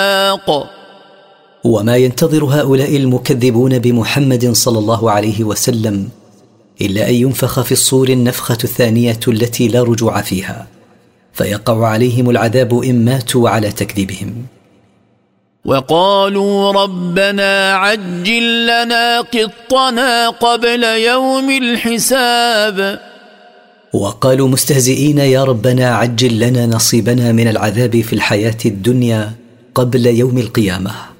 وما ينتظر هؤلاء المكذبون بمحمد صلى الله عليه وسلم إلا أن ينفخ في الصور النفخة الثانية التي لا رجوع فيها، فيقع عليهم العذاب إن ماتوا على تكذيبهم. وقالوا ربنا عجل لنا قطنا قبل يوم الحساب. وقالوا مستهزئين يا ربنا عجل لنا نصيبنا من العذاب في الحياة الدنيا قبل يوم القيامة.